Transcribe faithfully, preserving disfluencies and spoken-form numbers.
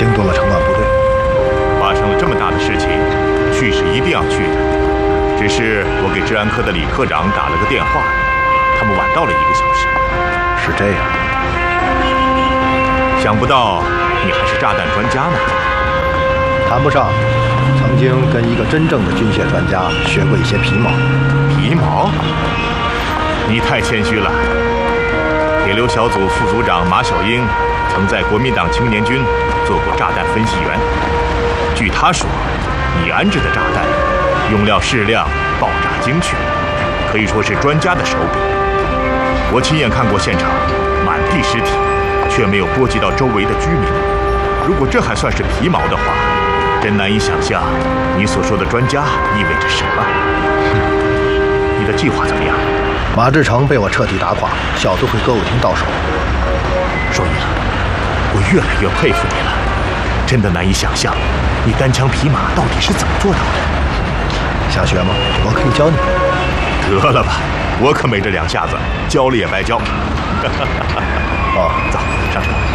惊动了城管部队。 发生了这么大的事情，去是一定要去的。只是我给治安科的李科长打了个电话，他们晚到了一个小时。 是这样。 想不到你还是炸弹专家呢。 谈不上，曾经跟一个真正的军械专家学过一些皮毛。 皮毛？你太谦虚了。铁流小组副组长马小英曾在国民党青年军做过炸弹分析员。据他说，你安置的炸弹用料适量，爆炸精确，可以说是专家的手笔。我亲眼看过现场，满地尸体，却没有波及到周围的居民。如果这还算是皮毛的话，真难以想象你所说的专家意味着什么。你的计划怎么样？ 马志成被我彻底打垮，小都会歌舞厅到手。 说明了，我越来越佩服你了。真的难以想象，你单枪匹马到底是怎么做到的？ 想学吗？我可以教你。 得了吧，我可没这两下子，教了也白教。 哦，走。